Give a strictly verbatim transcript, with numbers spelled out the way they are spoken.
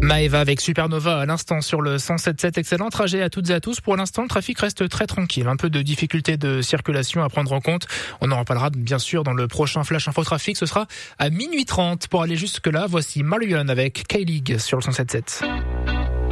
Maëva avec Supernova à l'instant sur le cent sept virgule sept. Excellent trajet à toutes et à tous. Pour l'instant, le trafic reste très tranquille. Un peu de difficulté de circulation à prendre en compte. On en reparlera bien sûr dans le prochain Flash Info Trafic. Ce sera à minuit trente. Pour aller jusque-là, voici Marion avec K-League sur le cent sept virgule sept.